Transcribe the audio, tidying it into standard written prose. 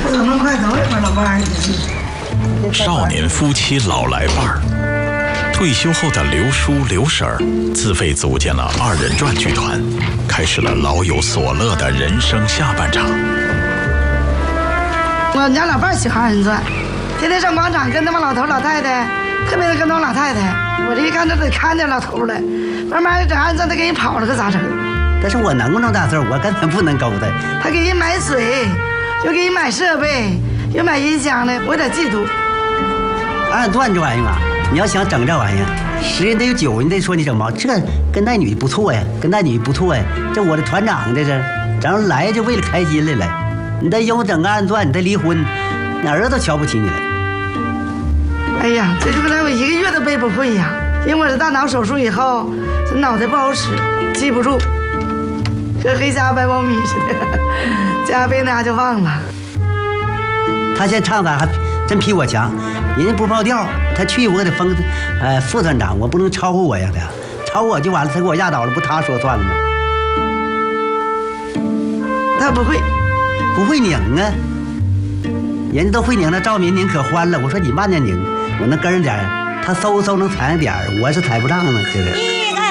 走那么快，走一会儿，老伴儿，你是。 少年夫妻老来伴儿。退休后的刘叔刘婶儿自费组建了2人转剧团，开始了老有所乐的人生下半场。 我们家老伴儿喜欢2人转，天天上广场跟他们老头老太太，特别是跟他们老太太，我这一看他得看见老头了，慢慢整2人转，他给人跑了个咋整？ 但是我能不能咋事儿？我根本不能勾他。 他给人买水，又给人买设备，又买音箱的，我有点嫉妒。 2人转这玩意儿啊，你要想整这玩意儿，10人得有9人得说你整毛，这跟那女的不错呀，跟那女的不错呀。这我的团长这是，咱来就为了开心来了。你再用整个2人转，你再离婚，你儿子都瞧不起你了。 哎呀，这就跟来我1个月都背不会呀，因为我这大脑手术以后，这脑袋不好使，记不住。跟黑瞎白苞米似的，这下背那下就忘了。 他现在唱的还真比我强，人家不跑调，他去我给他封，副团长，我不能超过我呀，他超我就完了，他给我压倒了，不他说算了吗？ 他不会， 不会拧啊，人家都会拧，那赵敏拧可欢了。我说你慢点拧，我能跟着点，他嗖嗖能踩上点儿，我是踩不上呢，这个。